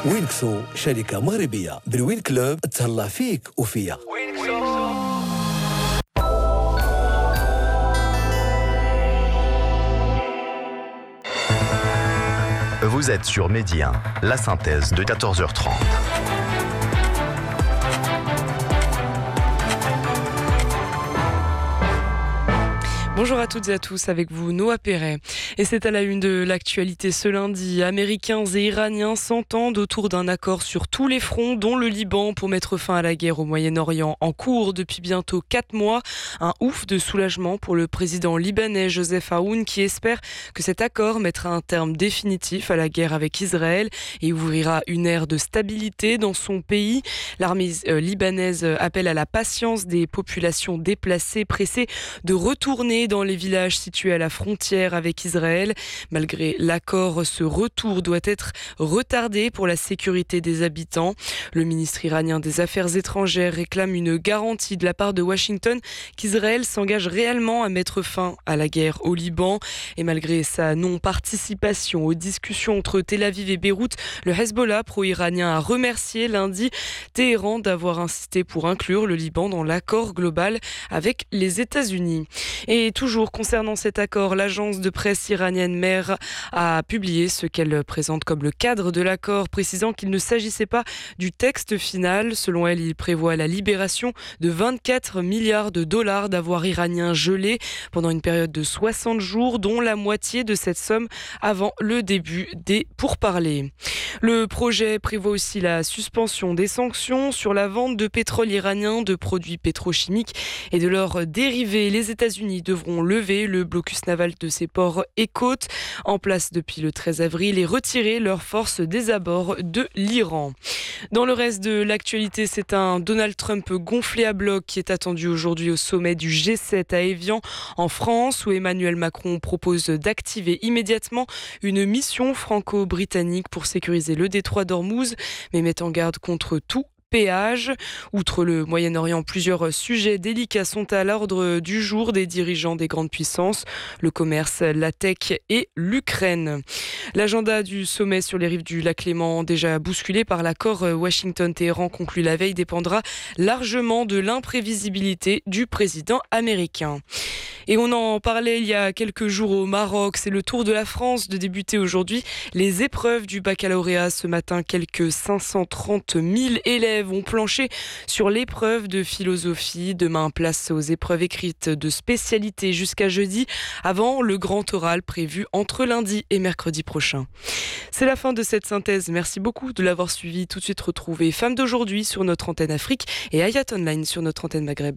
وينكسو شركة مغربية بالوين كلوب تهلا فيك وفيا. Vous êtes sur Midi 1, la synthèse de 14h30. Bonjour à toutes et à tous, avec vous Noah Perret. Et c'est à la une de l'actualité ce lundi. Américains et Iraniens s'entendent autour d'un accord sur tous les fronts, dont le Liban, pour mettre fin à la guerre au Moyen-Orient en cours depuis bientôt 4 mois. Un ouf de soulagement pour le président libanais Joseph Aoun qui espère que cet accord mettra un terme définitif à la guerre avec Israël et ouvrira une ère de stabilité dans son pays. L'armée libanaise appelle à la patience des populations déplacées, pressées de retourner dans les villages situés à la frontière avec Israël. Malgré l'accord, ce retour doit être retardé pour la sécurité des habitants. Le ministre iranien des Affaires étrangères réclame une garantie de la part de Washington qu'Israël s'engage réellement à mettre fin à la guerre au Liban. Et malgré sa non-participation aux discussions entre Tel Aviv et Beyrouth, le Hezbollah pro-iranien a remercié lundi Téhéran d'avoir insisté pour inclure le Liban dans l'accord global avec les États-Unis. Et toujours concernant cet accord, l'agence de presse iranienne Mehr a publié ce qu'elle présente comme le cadre de l'accord, précisant qu'il ne s'agissait pas du texte final. Selon elle, il prévoit la libération de 24 milliards de dollars d'avoirs iraniens gelés pendant une période de 60 jours, dont la moitié de cette somme avant le début des pourparlers. Le projet prévoit aussi la suspension des sanctions sur la vente de pétrole iranien, de produits pétrochimiques et de leurs dérivés. Les États-Unis devront lever le blocus naval de ses ports et côtes en place depuis le 13 avril et retirer leurs forces des abords de l'Iran. Dans le reste de l'actualité, c'est un Donald Trump gonflé à bloc qui est attendu aujourd'hui au sommet du G7 à Évian en France, où Emmanuel Macron propose d'activer immédiatement une mission franco-britannique pour sécuriser le détroit d'Ormuz, mais met en garde contre tout péage. Outre le Moyen-Orient, plusieurs sujets délicats sont à l'ordre du jour des dirigeants des grandes puissances, le commerce, la tech et l'Ukraine. L'agenda du sommet sur les rives du lac Léman, déjà bousculé par l'accord Washington-Téhéran conclu la veille, dépendra largement de l'imprévisibilité du président américain. Et on en parlait il y a quelques jours au Maroc, c'est le tour de la France de débuter aujourd'hui les épreuves du baccalauréat. Ce matin, quelques 530 000 élèves ont planché sur l'épreuve de philosophie. Demain, place aux épreuves écrites de spécialité jusqu'à jeudi, avant le grand oral prévu entre lundi et mercredi prochain. C'est la fin de cette synthèse. Merci beaucoup de l'avoir suivi. Tout de suite, retrouvez Femmes d'aujourd'hui sur notre antenne Afrique et Hayat Online sur notre antenne Maghreb.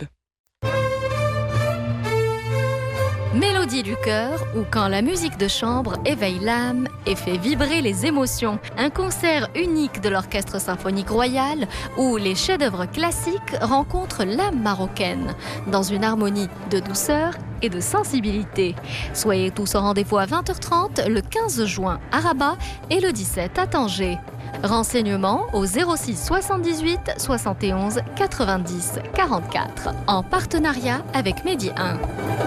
Mélodie du cœur ou quand la musique de chambre éveille l'âme et fait vibrer les émotions. Un concert unique de l'Orchestre Symphonique Royal où les chefs-d'œuvre classiques rencontrent l'âme marocaine dans une harmonie de douceur et de sensibilité. Soyez tous au rendez-vous à 20h30 le 15 juin à Rabat et le 17 à Tanger. Renseignements au 06 78 71 90 44 en partenariat avec Medi 1.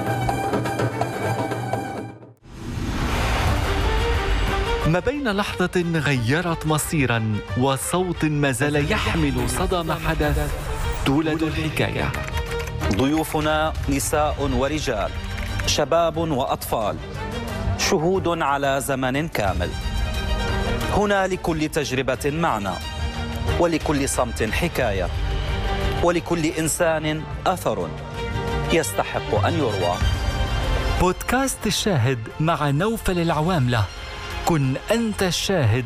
ما بين لحظة غيرت مصيراً وصوت ما زال يحمل صدى ما حدث تولد الحكاية. ضيوفنا نساء ورجال، شباب وأطفال، شهود على زمن كامل. هنا لكل تجربة معنى، ولكل صمت حكاية، ولكل إنسان أثر يستحق أن يروى. بودكاست الشاهد مع نوفل العواملة. كن أنت الشاهد